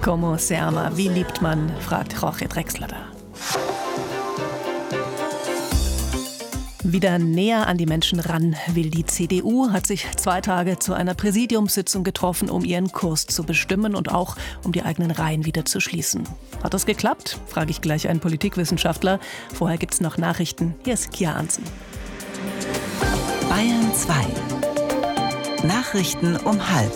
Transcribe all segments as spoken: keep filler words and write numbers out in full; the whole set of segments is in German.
Como se ama? Wie liebt man? Fragt Jorge Drexler da. Wieder näher an die Menschen ran will die C D U, hat sich zwei Tage zu einer Präsidiumssitzung getroffen, um ihren Kurs zu bestimmen und auch um die eigenen Reihen wieder zu schließen. Hat das geklappt? Frage ich gleich einen Politikwissenschaftler. Vorher gibt's noch Nachrichten. Hier ist Kia Anzen. Bayern zwei. Nachrichten um halb.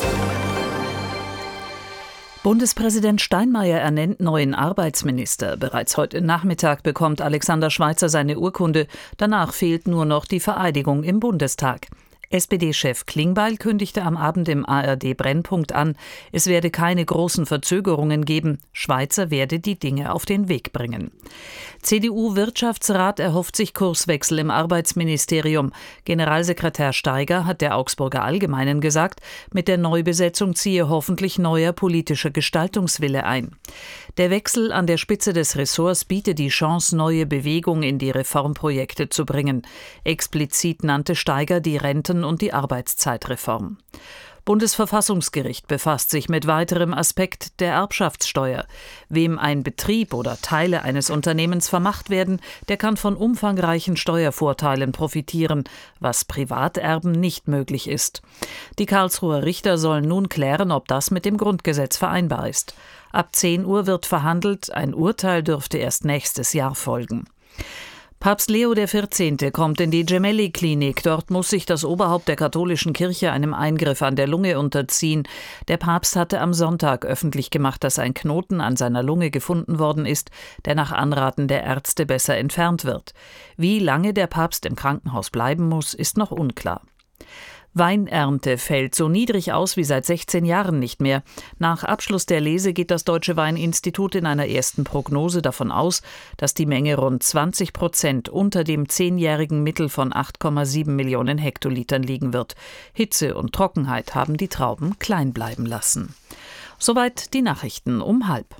Bundespräsident Steinmeier ernennt neuen Arbeitsminister. Bereits heute Nachmittag bekommt Alexander Schweitzer seine Urkunde. Danach fehlt nur noch die Vereidigung im Bundestag. S P D-Chef Klingbeil kündigte am Abend im A R D-Brennpunkt an, es werde keine großen Verzögerungen geben. Schweitzer werde die Dinge auf den Weg bringen. C D U-Wirtschaftsrat erhofft sich Kurswechsel im Arbeitsministerium. Generalsekretär Steiger hat der Augsburger Allgemeinen gesagt, mit der Neubesetzung ziehe hoffentlich neuer politischer Gestaltungswille ein. Der Wechsel an der Spitze des Ressorts biete die Chance, neue Bewegung in die Reformprojekte zu bringen. Explizit nannte Steiger die Renten- und die Arbeitszeitreform. Bundesverfassungsgericht befasst sich mit weiterem Aspekt der Erbschaftssteuer. Wem ein Betrieb oder Teile eines Unternehmens vermacht werden, der kann von umfangreichen Steuervorteilen profitieren, was Privaterben nicht möglich ist. Die Karlsruher Richter sollen nun klären, ob das mit dem Grundgesetz vereinbar ist. Ab zehn Uhr wird verhandelt, ein Urteil dürfte erst nächstes Jahr folgen. Papst Leo der Vierzehnte kommt in die Gemelli-Klinik. Dort muss sich das Oberhaupt der katholischen Kirche einem Eingriff an der Lunge unterziehen. Der Papst hatte am Sonntag öffentlich gemacht, dass ein Knoten an seiner Lunge gefunden worden ist, der nach Anraten der Ärzte besser entfernt wird. Wie lange der Papst im Krankenhaus bleiben muss, ist noch unklar. Weinernte fällt so niedrig aus wie seit sechzehn Jahren nicht mehr. Nach Abschluss der Lese geht das Deutsche Weininstitut in einer ersten Prognose davon aus, dass die Menge rund zwanzig Prozent unter dem zehnjährigen Mittel von acht Komma sieben Millionen Hektolitern liegen wird. Hitze und Trockenheit haben die Trauben klein bleiben lassen. Soweit die Nachrichten um halb.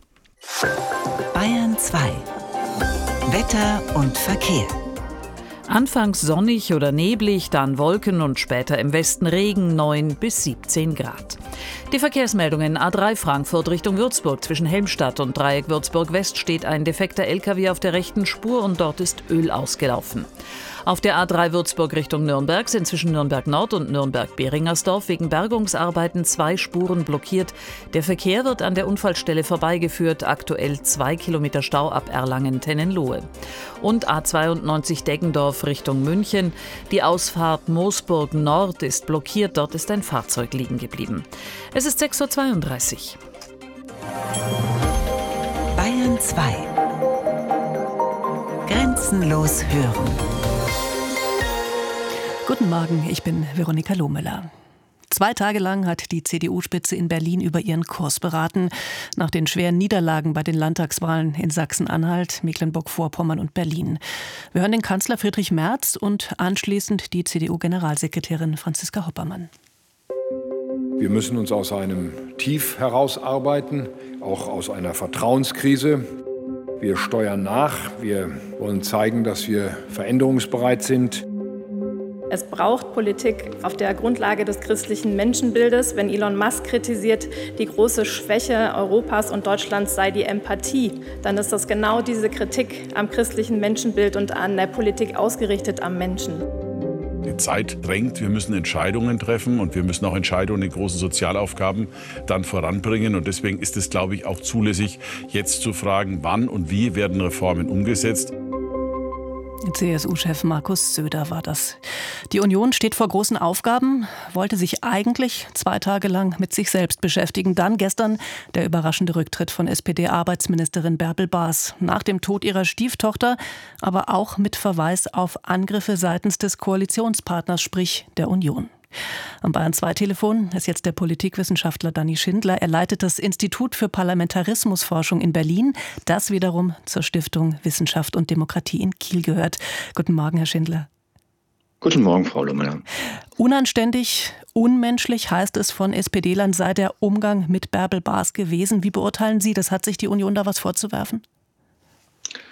Bayern zwei. Wetter und Verkehr. Anfangs sonnig oder neblig, dann Wolken und später im Westen Regen, neun bis siebzehn Grad. Die Verkehrsmeldungen: A drei Frankfurt Richtung Würzburg. Zwischen Helmstadt und Dreieck Würzburg West steht ein defekter L K W auf der rechten Spur und dort ist Öl ausgelaufen. Auf der A drei Würzburg Richtung Nürnberg sind zwischen Nürnberg Nord und Nürnberg-Beringersdorf wegen Bergungsarbeiten zwei Spuren blockiert. Der Verkehr wird an der Unfallstelle vorbeigeführt. Aktuell zwei Kilometer Stau ab Erlangen-Tennenlohe. Und A zweiundneunzig Deggendorf Richtung München. Die Ausfahrt Moosburg Nord ist blockiert. Dort ist ein Fahrzeug liegen geblieben. Es ist sechs Uhr zweiunddreißig. Bayern zwei. Grenzenlos hören. Guten Morgen, ich bin Veronika Lohmüller. Zwei Tage lang hat die C D U-Spitze in Berlin über ihren Kurs beraten. Nach den schweren Niederlagen bei den Landtagswahlen in Sachsen-Anhalt, Mecklenburg-Vorpommern und Berlin. Wir hören den Kanzler Friedrich Merz und anschließend die C D U-Generalsekretärin Franziska Hoppermann. Wir müssen uns aus einem Tief herausarbeiten, auch aus einer Vertrauenskrise. Wir steuern nach. Wir wollen zeigen, dass wir veränderungsbereit sind. Es braucht Politik auf der Grundlage des christlichen Menschenbildes. Wenn Elon Musk kritisiert, die große Schwäche Europas und Deutschlands sei die Empathie, dann ist das genau diese Kritik am christlichen Menschenbild und an der Politik ausgerichtet am Menschen. Die Zeit drängt, wir müssen Entscheidungen treffen und wir müssen auch Entscheidungen in großen Sozialaufgaben dann voranbringen. Und deswegen ist es, glaube ich, auch zulässig, jetzt zu fragen, wann und wie werden Reformen umgesetzt. C S U-Chef Markus Söder war das. Die Union steht vor großen Aufgaben, wollte sich eigentlich zwei Tage lang mit sich selbst beschäftigen. Dann gestern der überraschende Rücktritt von S P D-Arbeitsministerin Bärbel Baas nach dem Tod ihrer Stieftochter, aber auch mit Verweis auf Angriffe seitens des Koalitionspartners, sprich der Union. Am Bayern zwei Telefon ist jetzt der Politikwissenschaftler Danny Schindler. Er leitet das Institut für Parlamentarismusforschung in Berlin, das wiederum zur Stiftung Wissenschaft und Demokratie in Kiel gehört. Guten Morgen, Herr Schindler. Guten Morgen, Frau Lohmüller. Unanständig, unmenschlich heißt es von S P D-Lern, sei der Umgang mit Bärbel Baas gewesen. Wie beurteilen Sie das? Hat sich die Union da was vorzuwerfen?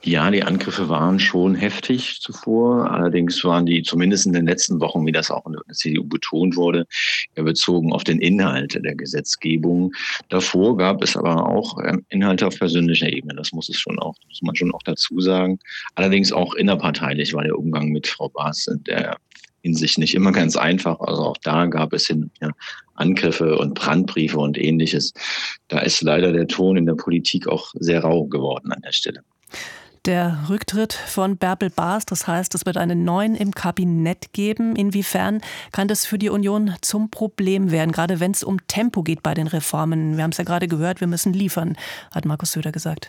Ja, die Angriffe waren schon heftig zuvor. Allerdings waren die zumindest in den letzten Wochen, wie das auch in der C D U betont wurde, bezogen auf den Inhalt der Gesetzgebung. Davor gab es aber auch Inhalte auf persönlicher Ebene. Das muss es schon auch, muss man schon auch dazu sagen. Allerdings auch innerparteilich war der Umgang mit Frau Baas in der Hinsicht nicht immer ganz einfach. Also auch da gab es hin ja, Angriffe und Brandbriefe und Ähnliches. Da ist leider der Ton in der Politik auch sehr rau geworden an der Stelle. Der Rücktritt von Bärbel Baas, das heißt, es wird einen neuen im Kabinett geben. Inwiefern kann das für die Union zum Problem werden, gerade wenn es um Tempo geht bei den Reformen? Wir haben es ja gerade gehört, wir müssen liefern, hat Markus Söder gesagt.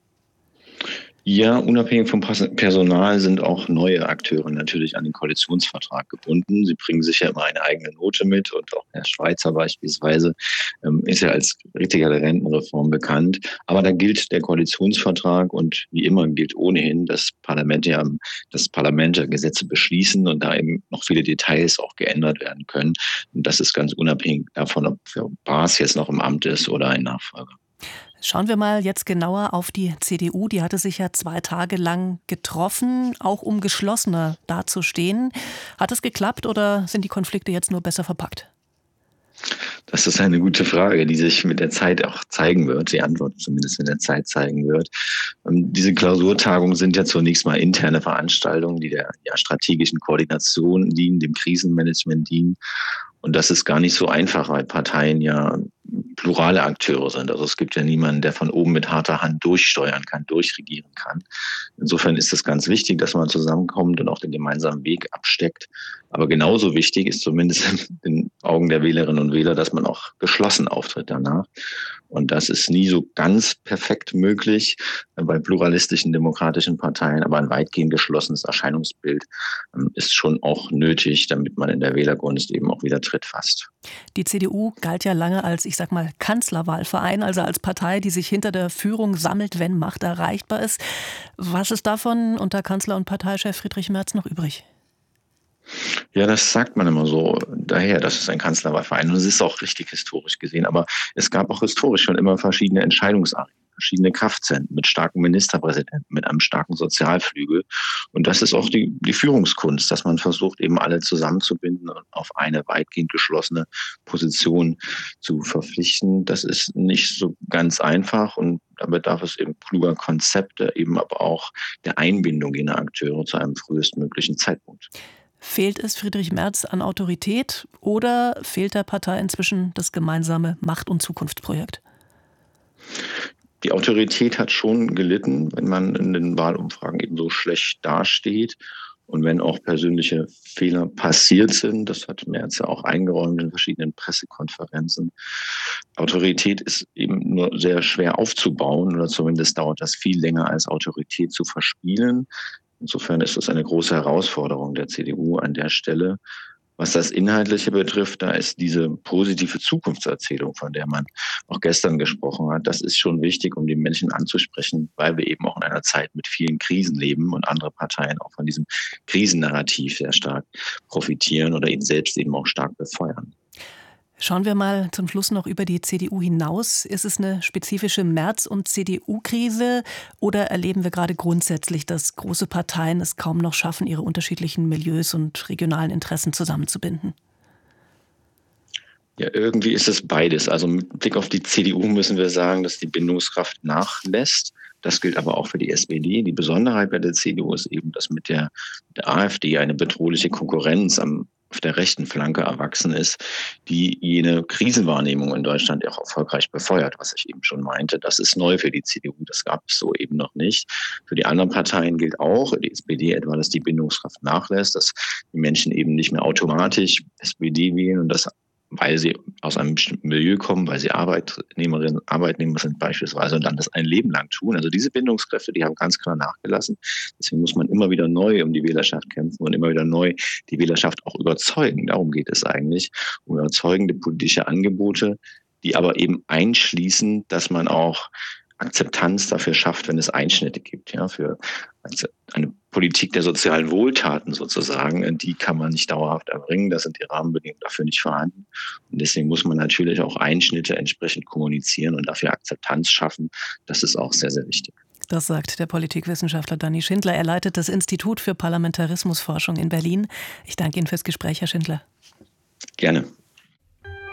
Ja, unabhängig vom Personal sind auch neue Akteure natürlich an den Koalitionsvertrag gebunden. Sie bringen sicher immer eine eigene Note mit und auch Herr Schweizer beispielsweise ähm, ist ja als Kritiker der Rentenreform bekannt. Aber da gilt der Koalitionsvertrag und wie immer gilt ohnehin, dass Parlament ja, das Parlament ja Gesetze beschließen und da eben noch viele Details auch geändert werden können. Und das ist ganz unabhängig davon, ob Baas jetzt noch im Amt ist oder ein Nachfolger. Schauen wir mal jetzt genauer auf die C D U. Die hatte sich ja zwei Tage lang getroffen, auch um geschlossener dazustehen. Hat es geklappt oder sind die Konflikte jetzt nur besser verpackt? Das ist eine gute Frage, die sich mit der Zeit auch zeigen wird, die Antwort zumindest mit der Zeit zeigen wird. Diese Klausurtagungen sind ja zunächst mal interne Veranstaltungen, die der ja, strategischen Koordination dienen, dem Krisenmanagement dienen. Und das ist gar nicht so einfach, weil Parteien ja plurale Akteure sind. Also es gibt ja niemanden, der von oben mit harter Hand durchsteuern kann, durchregieren kann. Insofern ist es ganz wichtig, dass man zusammenkommt und auch den gemeinsamen Weg absteckt. Aber genauso wichtig ist zumindest in den Augen der Wählerinnen und Wähler, dass man auch geschlossen auftritt danach. Und das ist nie so ganz perfekt möglich bei pluralistischen demokratischen Parteien. Aber ein weitgehend geschlossenes Erscheinungsbild ist schon auch nötig, damit man in der Wählergunst eben auch wieder Tritt fasst. Die C D U galt ja lange als, ich sag mal, Kanzlerwahlverein, also als Partei, die sich hinter der Führung sammelt, wenn Macht erreichbar ist. Was ist davon unter Kanzler und Parteichef Friedrich Merz noch übrig? Ja, das sagt man immer so daher, das ist ein Kanzlerwahlverein. Und es ist auch richtig historisch gesehen. Aber es gab auch historisch schon immer verschiedene Entscheidungsarenen, verschiedene Kraftzentren mit starken Ministerpräsidenten, mit einem starken Sozialflügel. Und das ist auch die, die Führungskunst, dass man versucht, eben alle zusammenzubinden und auf eine weitgehend geschlossene Position zu verpflichten. Das ist nicht so ganz einfach und da bedarf es eben kluger Konzepte, eben aber auch der Einbindung jener Akteure zu einem frühestmöglichen Zeitpunkt. Fehlt es Friedrich Merz an Autorität oder fehlt der Partei inzwischen das gemeinsame Macht- und Zukunftsprojekt? Die Autorität hat schon gelitten, wenn man in den Wahlumfragen eben so schlecht dasteht und wenn auch persönliche Fehler passiert sind. Das hat Merz ja auch eingeräumt in verschiedenen Pressekonferenzen. Autorität ist eben nur sehr schwer aufzubauen oder zumindest dauert das viel länger als Autorität zu verspielen. Insofern ist es eine große Herausforderung der C D U an der Stelle. Was das Inhaltliche betrifft, da ist diese positive Zukunftserzählung, von der man auch gestern gesprochen hat, das ist schon wichtig, um die Menschen anzusprechen, weil wir eben auch in einer Zeit mit vielen Krisen leben und andere Parteien auch von diesem Krisennarrativ sehr stark profitieren oder ihn selbst eben auch stark befeuern. Schauen wir mal zum Schluss noch über die C D U hinaus. Ist es eine spezifische Merz- und C D U-Krise oder erleben wir gerade grundsätzlich, dass große Parteien es kaum noch schaffen, ihre unterschiedlichen Milieus und regionalen Interessen zusammenzubinden? Ja, irgendwie ist es beides. Also mit Blick auf die C D U müssen wir sagen, dass die Bindungskraft nachlässt. Das gilt aber auch für die S P D. Die Besonderheit bei der C D U ist eben, dass mit der, der AfD eine bedrohliche Konkurrenz am auf der rechten Flanke erwachsen ist, die jene Krisenwahrnehmung in Deutschland auch erfolgreich befeuert, was ich eben schon meinte. Das ist neu für die C D U, das gab es so eben noch nicht. Für die anderen Parteien gilt auch, die S P D etwa, dass die Bindungskraft nachlässt, dass die Menschen eben nicht mehr automatisch S P D wählen und das weil sie aus einem bestimmten Milieu kommen, weil sie Arbeitnehmerinnen und Arbeitnehmer sind beispielsweise und dann das ein Leben lang tun. Also diese Bindungskräfte, die haben ganz klar nachgelassen. Deswegen muss man immer wieder neu um die Wählerschaft kämpfen und immer wieder neu die Wählerschaft auch überzeugen. Darum geht es eigentlich, um überzeugende politische Angebote, die aber eben einschließen, dass man auch Akzeptanz dafür schafft, wenn es Einschnitte gibt, ja, für eine Politik der sozialen Wohltaten sozusagen, die kann man nicht dauerhaft erbringen, da sind die Rahmenbedingungen dafür nicht vorhanden. Und deswegen muss man natürlich auch Einschnitte entsprechend kommunizieren und dafür Akzeptanz schaffen. Das ist auch sehr, sehr wichtig. Das sagt der Politikwissenschaftler Danny Schindler. Er leitet das Institut für Parlamentarismusforschung in Berlin. Ich danke Ihnen fürs Gespräch, Herr Schindler. Gerne.